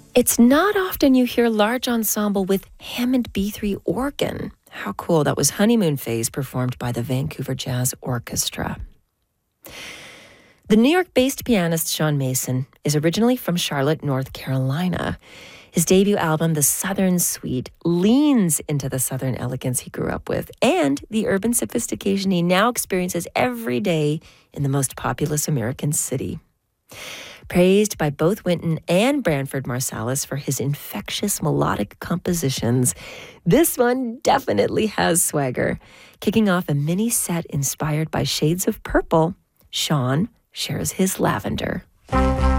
It's not often you hear large ensemble with Hammond B3 organ. How cool. That was Honeymoon Phase performed by the Vancouver Jazz Orchestra. The New York-based pianist Sean Mason is originally from Charlotte, North Carolina. His debut album, The Southern Suite, leans into the Southern elegance he grew up with and the urban sophistication he now experiences every day in the most populous American city. Praised by both Wynton and Branford Marsalis for his infectious melodic compositions, this one definitely has swagger. Kicking off a mini set inspired by shades of purple, Sean shares his Lavender.